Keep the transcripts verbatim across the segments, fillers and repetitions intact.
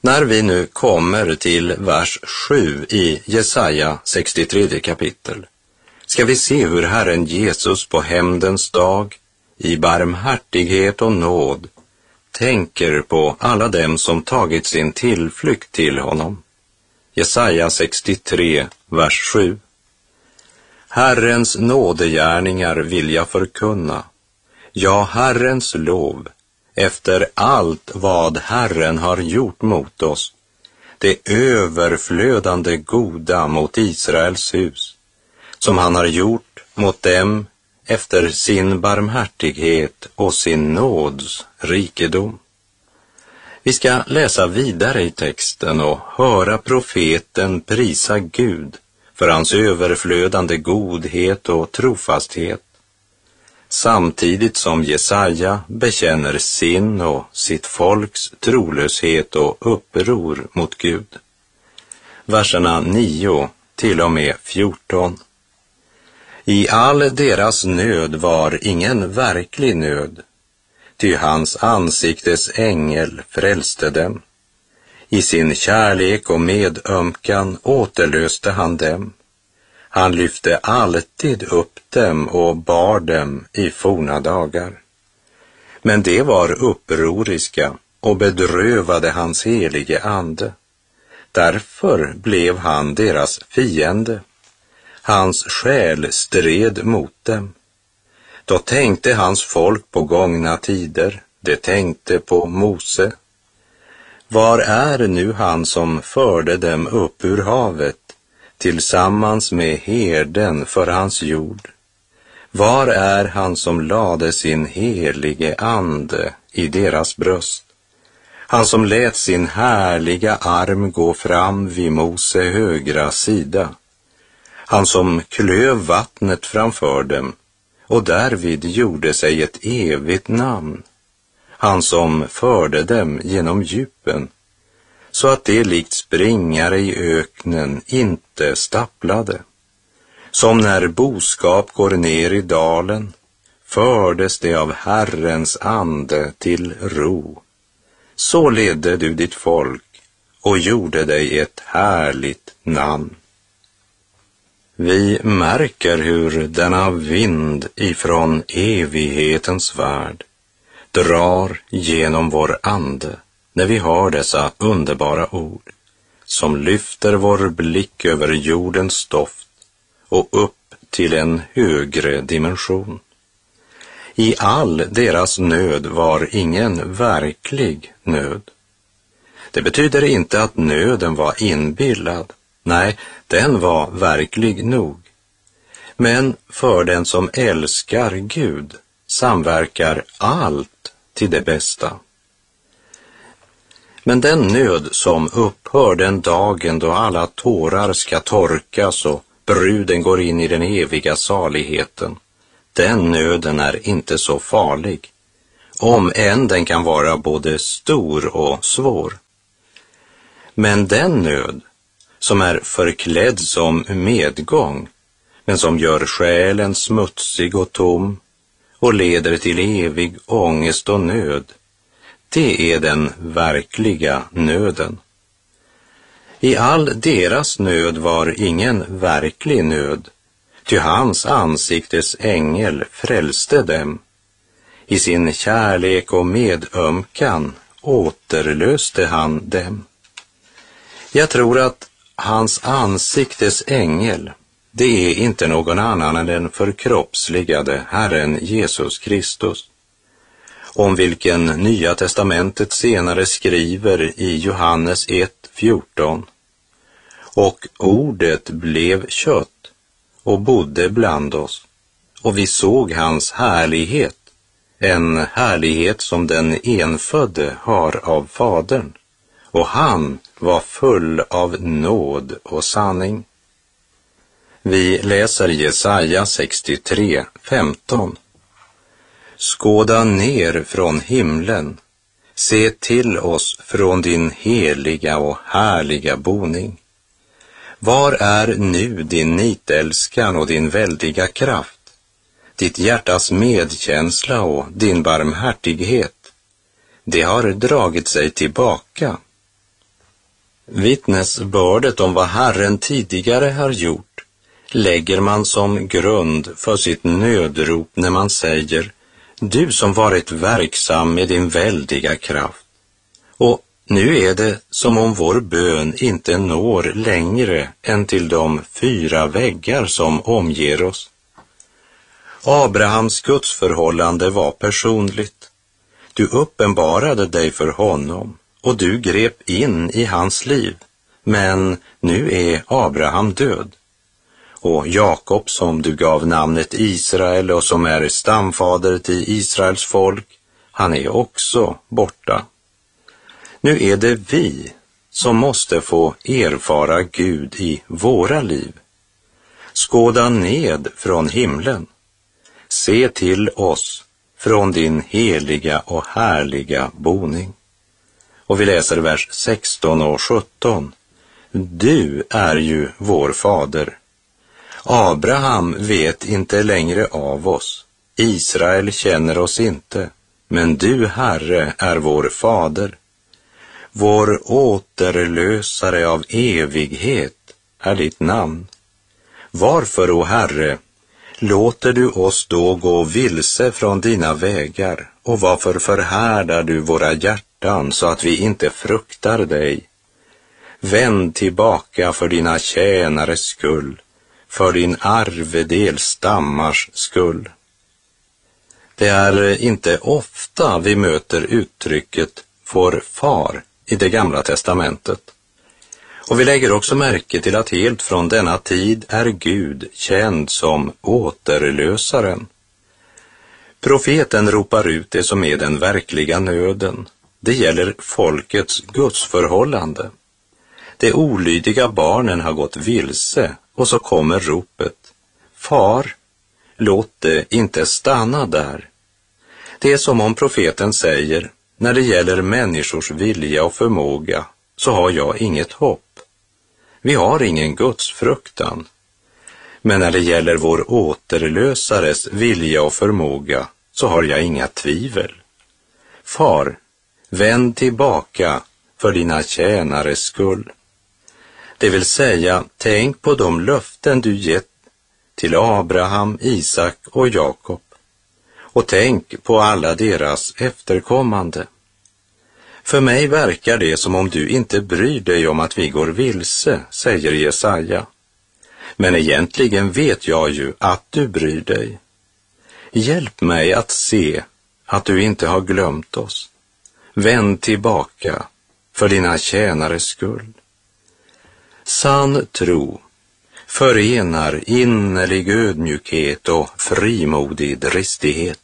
När vi nu kommer till vers sju i Jesaja sextiotredje kapitel ska vi se hur Herren Jesus på hämndens dag i barmhärtighet och nåd tänker på alla dem som tagit sin tillflykt till honom. Jesaja sextiotre, vers sju. Herrens nådegärningar vill jag förkunna, ja, Herrens lov, efter allt vad Herren har gjort mot oss, det överflödande goda mot Israels hus, som han har gjort mot dem efter sin barmhärtighet och sin nåds rikedom. Vi ska läsa vidare i texten och höra profeten prisa Gud för hans överflödande godhet och trofasthet, samtidigt som Jesaja bekänner sin och sitt folks trolöshet och uppror mot Gud. Verserna nio till och med fjorton. I all deras nöd var ingen verklig nöd, ty hans ansiktes ängel frälste dem. I sin kärlek och medömkan återlöste han dem. Han lyfte alltid upp dem och bar dem i forna dagar. Men det var upproriska och bedrövade hans helige ande. Därför blev han deras fiende. Hans själ stred mot dem. Då tänkte hans folk på gångna tider, det tänkte på Mose. Var är nu han som förde dem upp ur havet, tillsammans med herden för hans jord? Var är han som lade sin helige ande i deras bröst? Han som lät sin härliga arm gå fram vid Mose högra sida. Han som klöv vattnet framför dem och därvid gjorde sig ett evigt namn. Han som förde dem genom djupen, så att de likt springare i öknen inte stapplade. Som när boskap går ner i dalen, fördes det av Herrens ande till ro. Så ledde du ditt folk och gjorde dig ett härligt namn. Vi märker hur denna vind ifrån evighetens värld drar genom vår ande när vi har dessa underbara ord som lyfter vår blick över jordens stoft och upp till en högre dimension. I all deras nöd var ingen verklig nöd. Det betyder inte att nöden var inbillad. Nej, den var verklig nog. Men för den som älskar Gud samverkar allt till det bästa. Men den nöd som upphör den dagen då alla tårar ska torkas och bruden går in i den eviga saligheten, den nöden är inte så farlig, om än den kan vara både stor och svår. Men den nöd som är förklädd som medgång, men som gör själen smutsig och tom och leder till evig ångest och nöd, det är den verkliga nöden. I all deras nöd var ingen verklig nöd, ty hans ansiktes ängel frälste dem. I sin kärlek och medömkan återlöste han dem. Jag tror att hans ansiktes ängel, det är inte någon annan än den förkroppsligade Herren Jesus Kristus, om vilken Nya testamentet senare skriver i Johannes ett fjorton. Och ordet blev kött och bodde bland oss, och vi såg hans härlighet, en härlighet som den enfödde har av Fadern, och han var full av nåd och sanning. Vi läser Jesaja sextiotre femton. Skåda ner från himlen, se till oss från din heliga och härliga boning. Var är nu din nitälskan och din väldiga kraft, ditt hjärtas medkänsla och din barmhärtighet? Det har dragit sig tillbaka. Vittnesbördet om vad Herren tidigare har gjort lägger man som grund för sitt nödrop när man säger: du som varit verksam med din väldiga kraft. Och nu är det som om vår bön inte når längre än till de fyra väggar som omger oss. Abrahams gudsförhållande var personligt. Du uppenbarade dig för honom och du grep in i hans liv. Men nu är Abraham död. Och Jakob, som du gav namnet Israel och som är stamfader till Israels folk, han är också borta. Nu är det vi som måste få erfara Gud i våra liv. Skåda ned från himlen. Se till oss från din heliga och härliga boning. Och vi läser vers sexton och sjutton. Du är ju vår fader. Abraham vet inte längre av oss. Israel känner oss inte. Men du, Herre, är vår fader. Vår återlösare av evighet är ditt namn. Varför, o Herre, låter du oss då gå vilse från dina vägar? Och varför förhärdar du våra hjärtan så att vi inte fruktar dig? Vänd tillbaka för dina tjänares skull, för din arvedel stammars skull. Det är inte ofta vi möter uttrycket vår far i det gamla testamentet. Och vi lägger också märke till att helt från denna tid är Gud känd som återlösaren. Profeten ropar ut det som är den verkliga nöden. Det gäller folkets gudsförhållande. De olydiga barnen har gått vilse och så kommer ropet: Far, låt det inte stanna där. Det är som om profeten säger: när det gäller människors vilja och förmåga så har jag inget hopp. Vi har ingen gudsfruktan. Men när det gäller vår återlösares vilja och förmåga så har jag inga tvivel. Far, vänd tillbaka för dina tjänares skull. Det vill säga, tänk på de löften du gett till Abraham, Isak och Jakob. Och tänk på alla deras efterkommande. För mig verkar det som om du inte bryr dig om att vi går vilse, säger Jesaja. Men egentligen vet jag ju att du bryr dig. Hjälp mig att se att du inte har glömt oss. Vänd tillbaka för dina tjänares skull. Sann tro förenar innerlig ödmjukhet och frimodig dristighet.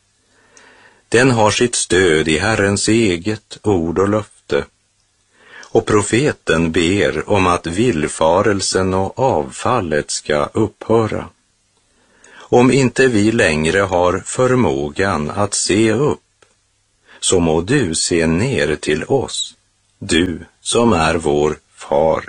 Den har sitt stöd i Herrens eget ord och löfte. Och profeten ber om att villfarelsen och avfallet ska upphöra. Om inte vi längre har förmågan att se upp, så må du se ner till oss, du som är vår far.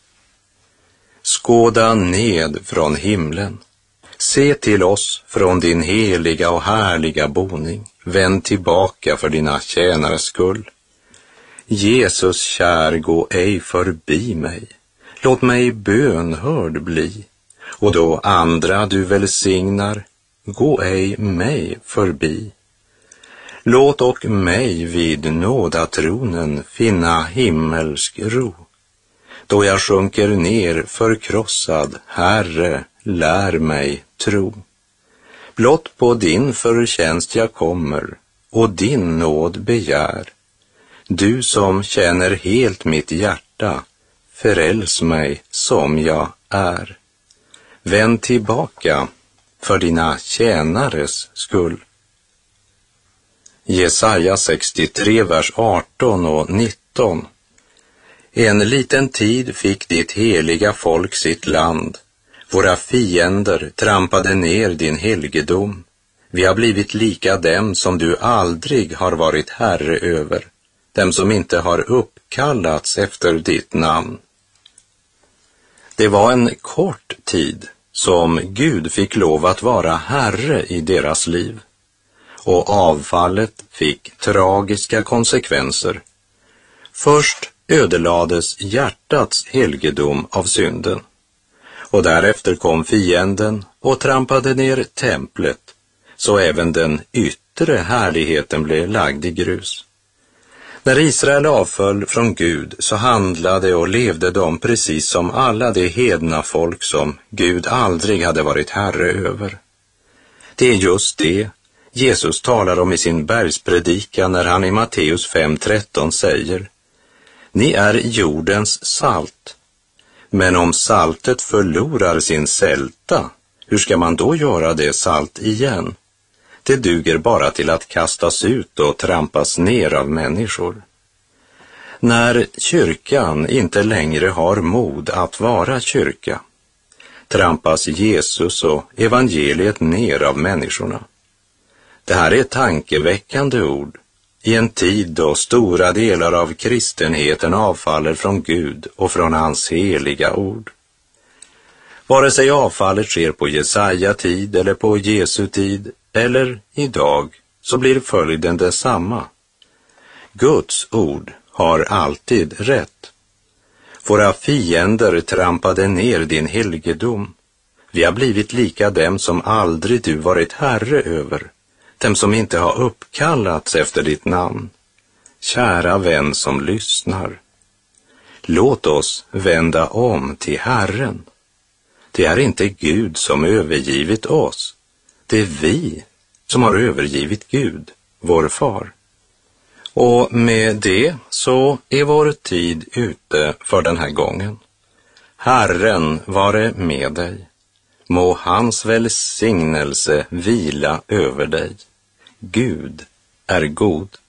Skåda ned från himlen. Se till oss från din heliga och härliga boning. Vänd tillbaka för dina tjänares skull. Jesus kär, gå ej förbi mig. Låt mig bönhörd bli. Och då andra du välsignar, gå ej mig förbi. Låt och mig vid nådatronen finna himmelsk ro. Då jag sjunker ner förkrossad, Herre, lär mig tro. Blott på din förtjänst jag kommer och din nåd begär. Du som känner helt mitt hjärta, föräls mig som jag är. Vänd tillbaka för dina tjänares skull. Jesaja sextiotre, vers arton och nitton. En liten tid fick ditt heliga folk sitt land. Våra fiender trampade ner din helgedom. Vi har blivit lika dem som du aldrig har varit herre över, dem som inte har uppkallats efter ditt namn. Det var en kort tid som Gud fick lov att vara herre i deras liv. Och avfallet fick tragiska konsekvenser. Först ödelades hjärtats helgedom av synden. Och därefter kom fienden och trampade ner templet, så även den yttre härligheten blev lagd i grus. När Israel avföll från Gud så handlade och levde de precis som alla de hedna folk som Gud aldrig hade varit herre över. Det är just det Jesus talar om i sin bergspredikan när han i Matteus fem tretton säger: Ni är jordens salt, men om saltet förlorar sin sälta, hur ska man då göra det salt igen? Det duger bara till att kastas ut och trampas ner av människor. När kyrkan inte längre har mod att vara kyrka, trampas Jesus och evangeliet ner av människorna. Det här är tankeväckande ord i en tid då stora delar av kristenheten avfaller från Gud och från hans heliga ord. Vare sig avfallet sker på Jesaja tid eller på Jesu tid eller idag, så blir följden detsamma. Guds ord har alltid rätt. Våra fiender trampade ner din helgedom. Vi har blivit lika dem som aldrig du varit herre över, dem som inte har uppkallats efter ditt namn. Kära vän som lyssnar, låt oss vända om till Herren. Det är inte Gud som övergivit oss. Det är vi som har övergivit Gud, vår far. Och med det så är vår tid ute för den här gången. Herren vare med dig. Må hans välsignelse vila över dig. Gud är god.